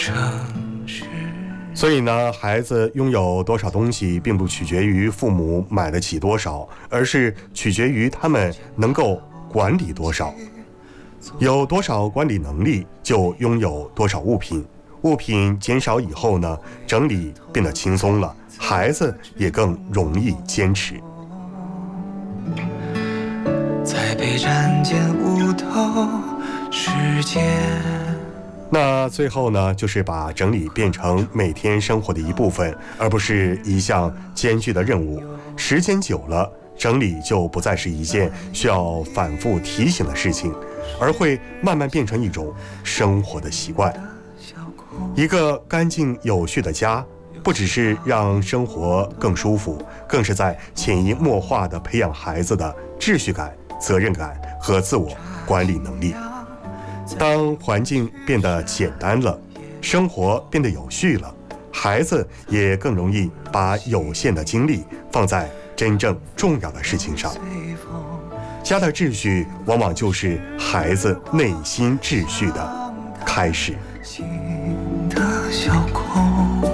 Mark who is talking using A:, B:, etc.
A: 所以呢，孩子拥有多少东西，并不取决于父母买得起多少，而是取决于他们能够管理多少。有多少管理能力，就拥有多少物品。物品减少以后呢，整理变得轻松了，孩子也更容易坚持。
B: 在被战间悟透世界。
A: 那最后呢，就是把整理变成每天生活的一部分，而不是一项艰巨的任务。时间久了，整理就不再是一件需要反复提醒的事情，而会慢慢变成一种生活的习惯。一个干净有序的家，不只是让生活更舒服，更是在潜移默化地培养孩子的秩序感、责任感和自我管理能力。当环境变得简单了，生活变得有序了，孩子也更容易把有限的精力放在真正重要的事情上。家的秩序往往就是孩子内心秩序的开始。